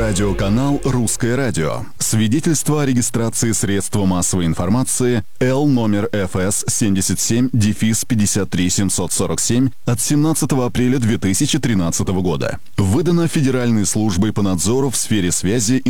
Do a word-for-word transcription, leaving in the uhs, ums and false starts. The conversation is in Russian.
Радиоканал «Русское радио». Свидетельство о регистрации средства массовой информации Л номер эф эс семьдесят семь пятьдесят три семьсот сорок семь от семнадцатого апреля две тысячи тринадцатого года. Выдано Федеральной службой по надзору в сфере связи